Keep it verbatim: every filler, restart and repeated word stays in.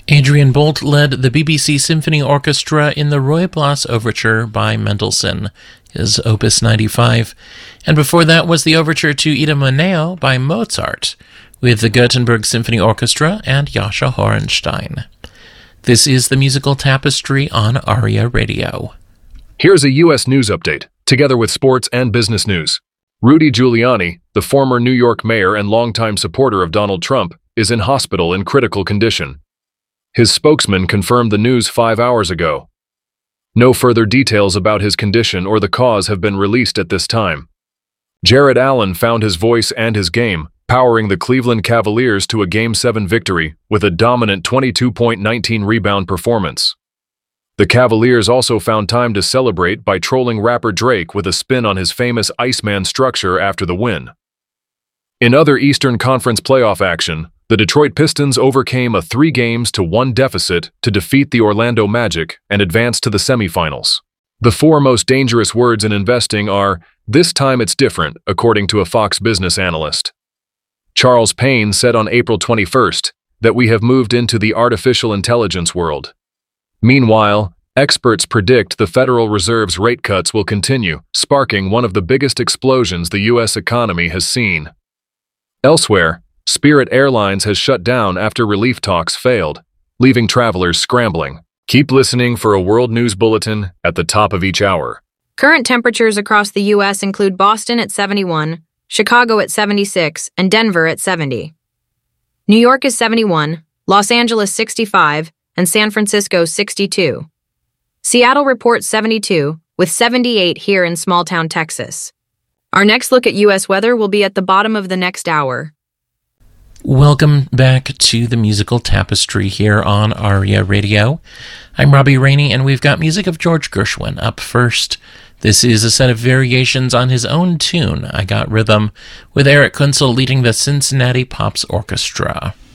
Adrian Bolt led the B B C Symphony Orchestra in the Ruy Blas Overture by Mendelssohn, his Opus ninety-five, and before that was the Overture to Idomeneo by Mozart, with the Gothenburg Symphony Orchestra and Jascha Horenstein. This is the Musical Tapestry on ARIA Radio. Here's a U S news update, together with sports and business news. Rudy Giuliani, the former New York mayor and longtime supporter of Donald Trump, is in hospital in critical condition. His spokesman confirmed the news five hours ago. No further details about his condition or the cause have been released at this time. Jared Allen found his voice and his game, powering the Cleveland Cavaliers to a Game seven victory with a dominant twenty-two point one nine rebound performance. The Cavaliers also found time to celebrate by trolling rapper Drake with a spin on his famous Iceman structure after the win. In other Eastern Conference playoff action, the Detroit Pistons overcame a three games to one deficit to defeat the Orlando Magic and advance to the semifinals. The four most dangerous words in investing are, "This time it's different," according to a Fox Business analyst. Charles Payne said on April twenty-first that we have moved into the artificial intelligence world. Meanwhile, experts predict the Federal Reserve's rate cuts will continue, sparking one of the biggest explosions the U S economy has seen. Elsewhere, Spirit Airlines has shut down after relief talks failed, leaving travelers scrambling. Keep listening for a world news bulletin at the top of each hour. Current temperatures across the U S include Boston at seventy-one, Chicago at seventy-six, and Denver at seventy. New York is seventy-one, Los Angeles sixty-five, and San Francisco sixty-two. Seattle reports seventy-two, with seventy-eight here in small-town Texas. Our next look at U S weather will be at the bottom of the next hour. Welcome back to the Musical Tapestry here on ARIA Radio. I'm Robbie Rainey, and we've got music of George Gershwin up first. This is a set of variations on his own tune, I Got Rhythm, with Eric Kunzel leading the Cincinnati Pops Orchestra.